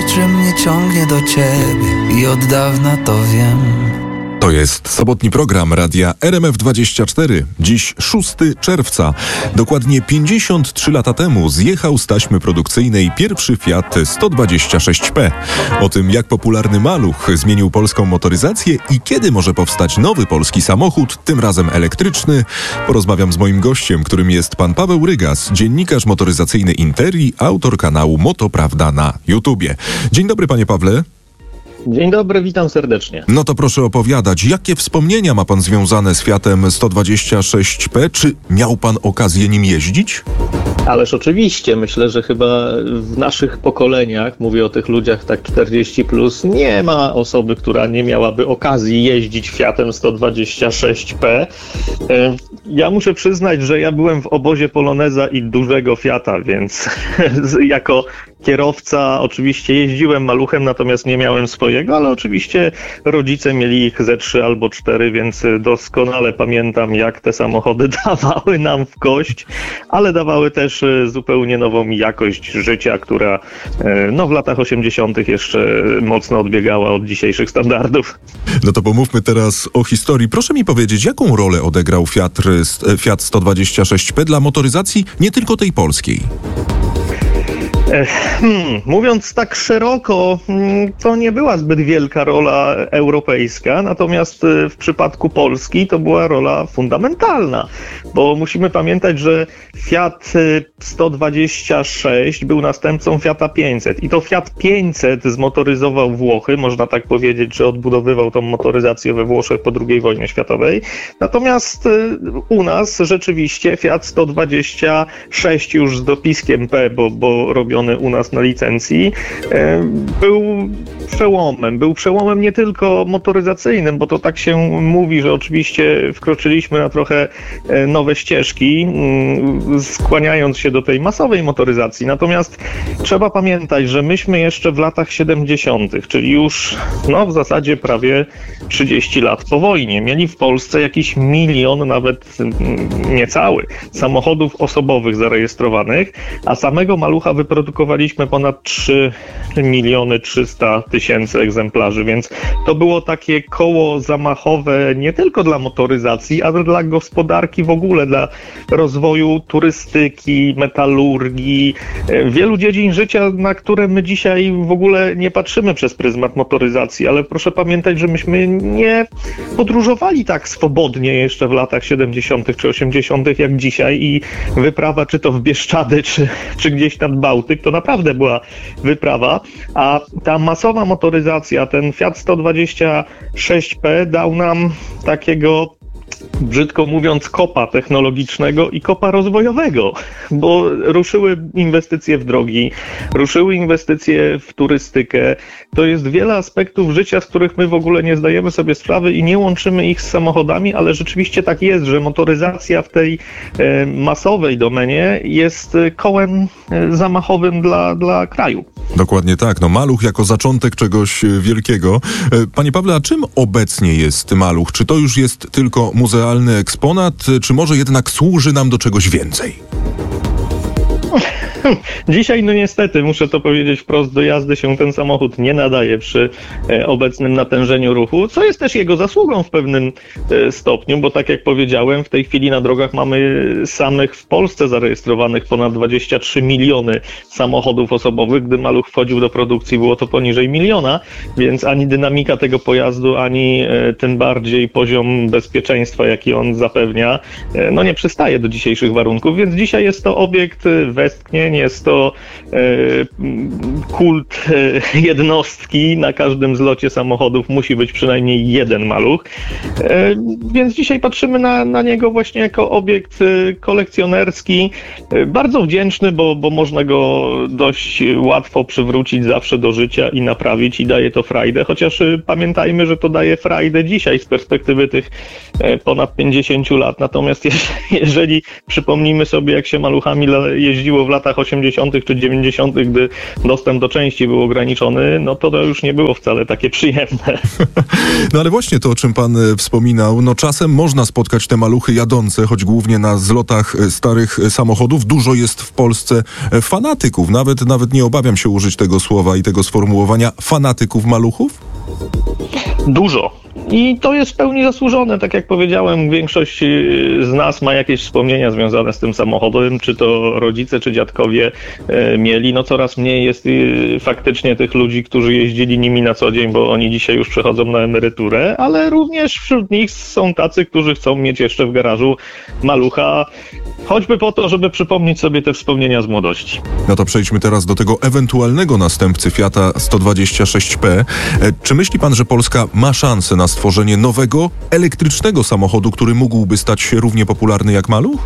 że mnie ciągnie do ciebie i od dawna to wiem. To jest sobotni program Radia RMF24. Dziś 6 czerwca. Dokładnie 53 lata temu zjechał z taśmy produkcyjnej pierwszy Fiat 126P. O tym, jak popularny maluch zmienił polską motoryzację i kiedy może powstać nowy polski samochód, tym razem elektryczny, porozmawiam z moim gościem, którym jest pan Paweł Rygas, dziennikarz motoryzacyjny Interi, autor kanału Motoprawda na YouTubie. Dzień dobry, panie Pawle. Dzień dobry, witam serdecznie. No to proszę opowiadać, jakie wspomnienia ma pan związane z Fiatem 126P? Czy miał pan okazję nim jeździć? Ależ oczywiście, myślę, że chyba w naszych pokoleniach, mówię o tych ludziach tak 40+, nie ma osoby, która nie miałaby okazji jeździć Fiatem 126P. Ja muszę przyznać, że ja byłem w obozie Poloneza i dużego Fiata, więc jako kierowca oczywiście jeździłem maluchem, natomiast nie miałem swojego, ale oczywiście rodzice mieli ich ze 3 albo 4, więc doskonale pamiętam, jak te samochody dawały nam w kość, ale dawały też zupełnie nową jakość życia, która w latach 80. jeszcze mocno odbiegała od dzisiejszych standardów. No to pomówmy teraz o historii. Proszę mi powiedzieć, jaką rolę odegrał Fiat 126P dla motoryzacji nie tylko tej polskiej? Mówiąc tak szeroko, to nie była zbyt wielka rola europejska, natomiast w przypadku Polski to była rola fundamentalna, bo musimy pamiętać, że Fiat 126 był następcą Fiata 500 i to Fiat 500 zmotoryzował Włochy, można tak powiedzieć, że odbudowywał tą motoryzację we Włoszech po II wojnie światowej, natomiast u nas rzeczywiście Fiat 126 już z dopiskiem P, bo robiony u nas na licencji, był przełomem nie tylko motoryzacyjnym, bo to tak się mówi, że oczywiście wkroczyliśmy na trochę nowe ścieżki, skłaniając się do tej masowej motoryzacji. Natomiast trzeba pamiętać, że myśmy jeszcze w latach 70., czyli już w zasadzie prawie 30 lat po wojnie, mieli w Polsce jakiś 1 milion, nawet niecały, samochodów osobowych zarejestrowanych, a samego malucha wyprodukowaliśmy ponad 3 300 000 egzemplarzy, więc to było takie koło zamachowe nie tylko dla motoryzacji, ale dla gospodarki w ogóle, dla rozwoju turystyki, metalurgii, wielu dziedzin życia, na które my dzisiaj w ogóle nie patrzymy przez pryzmat motoryzacji, ale proszę pamiętać, że myśmy nie podróżowali tak swobodnie jeszcze w latach 70. czy 80. jak dzisiaj i wyprawa czy to w Bieszczady, czy gdzieś nad Bałtyk, to naprawdę była wyprawa, a ta masowa motoryzacja, ten Fiat 126P dał nam takiego, brzydko mówiąc, kopa technologicznego i kopa rozwojowego, bo ruszyły inwestycje w drogi, ruszyły inwestycje w turystykę. To jest wiele aspektów życia, z których my w ogóle nie zdajemy sobie sprawy i nie łączymy ich z samochodami, ale rzeczywiście tak jest, że motoryzacja w tej masowej domenie jest kołem zamachowym dla kraju. Dokładnie tak. Maluch jako zaczątek czegoś wielkiego. Panie Pawle, a czym obecnie jest maluch? Czy to już jest tylko muzealny eksponat, czy może jednak służy nam do czegoś więcej? Dzisiaj, niestety, muszę to powiedzieć wprost, do jazdy się ten samochód nie nadaje przy obecnym natężeniu ruchu, co jest też jego zasługą w pewnym stopniu, bo tak jak powiedziałem, w tej chwili na drogach mamy samych w Polsce zarejestrowanych ponad 23 miliony samochodów osobowych. Gdy maluch wchodził do produkcji, było to poniżej 1 miliona, więc ani dynamika tego pojazdu, ani tym bardziej poziom bezpieczeństwa, jaki on zapewnia, nie przystaje do dzisiejszych warunków, więc dzisiaj jest to obiekt westchnień, jest to kult jednostki. Na każdym zlocie samochodów musi być przynajmniej jeden maluch. Więc dzisiaj patrzymy na niego właśnie jako obiekt kolekcjonerski. Bardzo wdzięczny, bo można go dość łatwo przywrócić zawsze do życia i naprawić i daje to frajdę. Chociaż pamiętajmy, że to daje frajdę dzisiaj z perspektywy tych ponad 50 lat. Natomiast jeżeli przypomnimy sobie, jak się maluchami jeździło w latach 80. czy 90., gdy dostęp do części był ograniczony, no to już nie było wcale takie przyjemne. No ale właśnie to, o czym pan wspominał, no czasem można spotkać te maluchy jadące, choć głównie na zlotach starych samochodów. Dużo jest w Polsce fanatyków. Nawet nie obawiam się użyć tego słowa i tego sformułowania, fanatyków maluchów? Dużo. I to jest w pełni zasłużone. Tak jak powiedziałem, większość z nas ma jakieś wspomnienia związane z tym samochodem, czy to rodzice, czy dziadkowie mieli. No coraz mniej jest faktycznie tych ludzi, którzy jeździli nimi na co dzień, bo oni dzisiaj już przechodzą na emeryturę, ale również wśród nich są tacy, którzy chcą mieć jeszcze w garażu malucha, choćby po to, żeby przypomnieć sobie te wspomnienia z młodości. No to przejdźmy teraz do tego ewentualnego następcy Fiata 126P. Czy myśli pan, że Polska ma szansę na stworzenie nowego, elektrycznego samochodu, który mógłby stać się równie popularny jak maluch?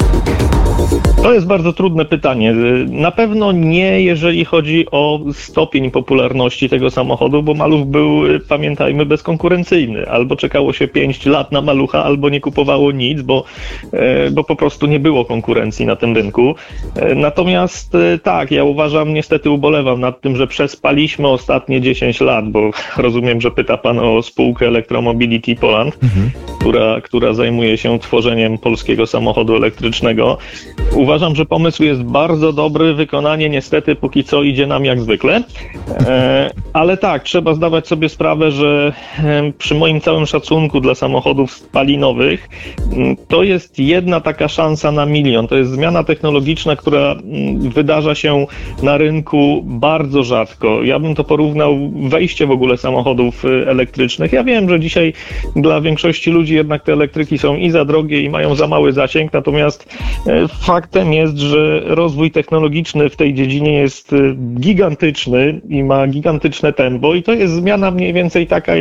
To jest bardzo trudne pytanie. Na pewno nie, jeżeli chodzi o stopień popularności tego samochodu, bo maluch był, pamiętajmy, bezkonkurencyjny. Albo czekało się 5 lat na malucha, albo nie kupowało nic, bo po prostu nie było konkurencji na tym rynku. Natomiast tak, ja uważam, niestety ubolewam nad tym, że przespaliśmy ostatnie 10 lat, bo rozumiem, że pyta pan o spółkę Electromobility Poland, która zajmuje się tworzeniem polskiego samochodu elektrycznego. Uważam, że pomysł jest bardzo dobry, wykonanie niestety póki co idzie nam jak zwykle, ale tak, trzeba zdawać sobie sprawę, że przy moim całym szacunku dla samochodów spalinowych to jest jedna taka szansa na milion. To jest zmiana technologiczna, która wydarza się na rynku bardzo rzadko. Ja bym to porównał wejście w ogóle samochodów elektrycznych. Ja wiem, że dzisiaj dla większości ludzi jednak te elektryki są i za drogie i mają za mały zasięg, natomiast faktem jest, że rozwój technologiczny w tej dziedzinie jest gigantyczny i ma gigantyczne tempo i to jest zmiana mniej więcej taka,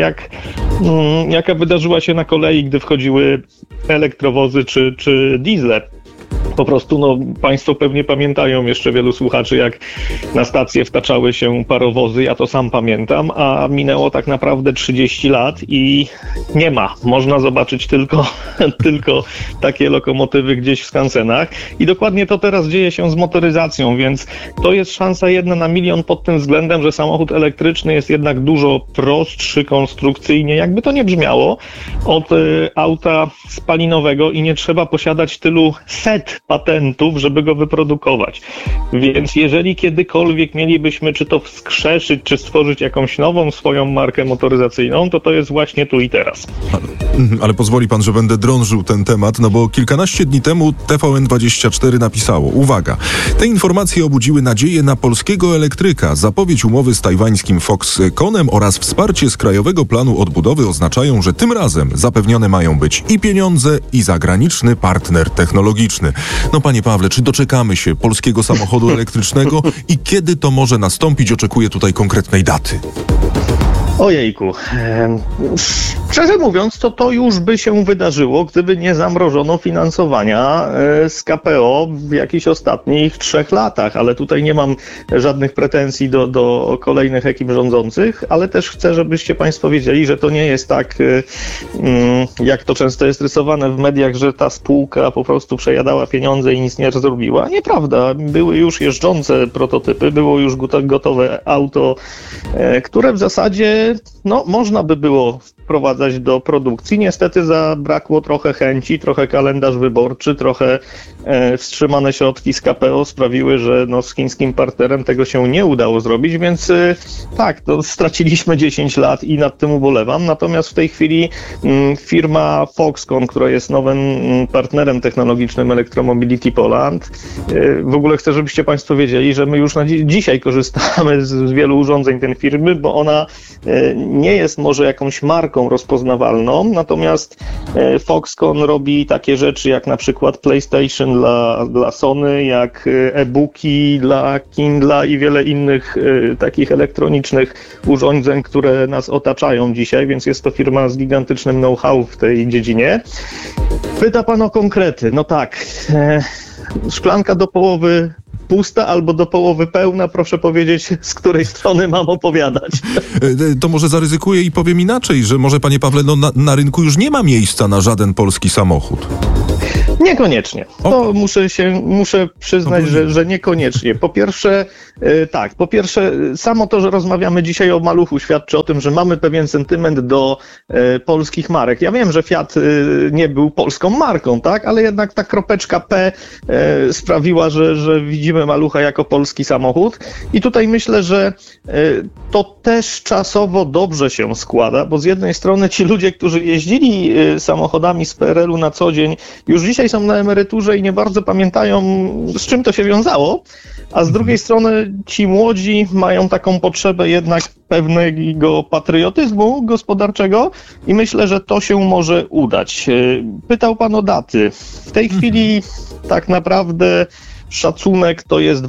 jaka wydarzyła się na kolei, gdy wchodziły elektrowozy czy diesle. Po prostu, państwo pewnie pamiętają, jeszcze wielu słuchaczy, jak na stację wtaczały się parowozy, ja to sam pamiętam, a minęło tak naprawdę 30 lat i nie ma. Można zobaczyć tylko takie lokomotywy gdzieś w skansenach i dokładnie to teraz dzieje się z motoryzacją, więc to jest szansa 1 na milion pod tym względem, że samochód elektryczny jest jednak dużo prostszy konstrukcyjnie, jakby to nie brzmiało, od auta spalinowego i nie trzeba posiadać tylu set patentów, żeby go wyprodukować. Więc jeżeli kiedykolwiek mielibyśmy czy to wskrzeszyć, czy stworzyć jakąś nową swoją markę motoryzacyjną, to jest właśnie tu i teraz. Ale pozwoli pan, że będę drążył ten temat, bo kilkanaście dni temu TVN24 napisało, uwaga, te informacje obudziły nadzieję na polskiego elektryka. Zapowiedź umowy z tajwańskim Foxconnem oraz wsparcie z Krajowego Planu Odbudowy oznaczają, że tym razem zapewnione mają być i pieniądze, i zagraniczny partner technologiczny. Panie Pawle, czy doczekamy się polskiego samochodu elektrycznego i kiedy to może nastąpić? Oczekuję tutaj konkretnej daty. Ojejku. Szczerze mówiąc, to już by się wydarzyło, gdyby nie zamrożono finansowania z KPO w jakichś ostatnich 3 latach, ale tutaj nie mam żadnych pretensji do kolejnych ekip rządzących, ale też chcę, żebyście państwo wiedzieli, że to nie jest tak, jak to często jest rysowane w mediach, że ta spółka po prostu przejadała pieniądze i nic nie zrobiła. Nieprawda. Były już jeżdżące prototypy, było już gotowe auto, które w zasadzie można by było wprowadzać do produkcji. Niestety zabrakło trochę chęci, trochę kalendarz wyborczy, trochę wstrzymane środki z KPO sprawiły, że z chińskim partnerem tego się nie udało zrobić, więc tak, straciliśmy 10 lat i nad tym ubolewam. Natomiast w tej chwili firma Foxconn, która jest nowym partnerem technologicznym Electromobility Poland, w ogóle chcę, żebyście państwo wiedzieli, że my już dzisiaj korzystamy z wielu urządzeń tej firmy, bo ona nie jest może jakąś marką rozpoznawalną, natomiast Foxconn robi takie rzeczy jak na przykład PlayStation dla Sony, jak e-booki dla Kindla i wiele innych takich elektronicznych urządzeń, które nas otaczają dzisiaj, więc jest to firma z gigantycznym know-how w tej dziedzinie. Pyta pan o konkrety. Tak, szklanka do połowy pusta albo do połowy pełna, proszę powiedzieć, z której strony mam opowiadać. To może zaryzykuję i powiem inaczej, że może, panie Pawle, na rynku już nie ma miejsca na żaden polski samochód. Niekoniecznie. To muszę przyznać, że niekoniecznie. Po pierwsze, samo to, że rozmawiamy dzisiaj o Maluchu, świadczy o tym, że mamy pewien sentyment do polskich marek. Ja wiem, że Fiat nie był polską marką, tak, ale jednak ta kropeczka P sprawiła, że widzimy Malucha jako polski samochód. I tutaj myślę, że to też czasowo dobrze się składa, bo z jednej strony ci ludzie, którzy jeździli samochodami z PRL-u na co dzień, już dzisiaj są na emeryturze i nie bardzo pamiętają, z czym to się wiązało, a z drugiej strony ci młodzi mają taką potrzebę jednak pewnego patriotyzmu gospodarczego i myślę, że to się może udać. Pytał pan o daty. W tej chwili tak naprawdę szacunek to jest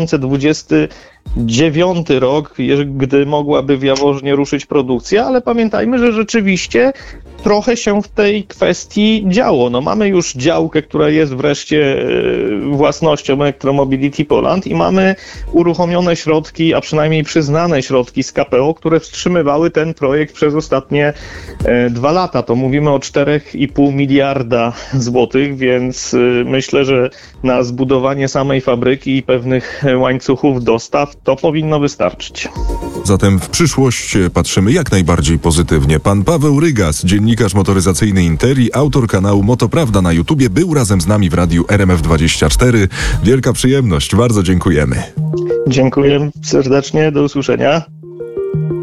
2029 rok, gdy mogłaby w Jaworznie ruszyć produkcja, ale pamiętajmy, że rzeczywiście trochę się w tej kwestii działo. No, mamy już działkę, która jest wreszcie własnością Electromobility Poland i mamy uruchomione środki, a przynajmniej przyznane środki z KPO, które wstrzymywały ten projekt przez ostatnie 2 lata. To mówimy o 4,5 miliarda złotych, więc myślę, że na zbudowanie samej fabryki i pewnych łańcuchów dostaw to powinno wystarczyć. Zatem w przyszłość patrzymy jak najbardziej pozytywnie. Pan Paweł Rygas, dziennikarz motoryzacyjny Interi, autor kanału Motoprawda na YouTubie, był razem z nami w radiu RMF24. Wielka przyjemność, bardzo dziękujemy. Dziękuję serdecznie, do usłyszenia.